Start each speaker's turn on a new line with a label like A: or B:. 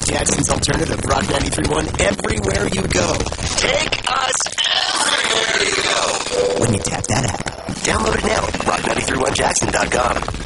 A: Jackson's Alternative, Rock 93.1, everywhere you go. Take us everywhere you go. When you tap that app, download it now at rock931jackson.com.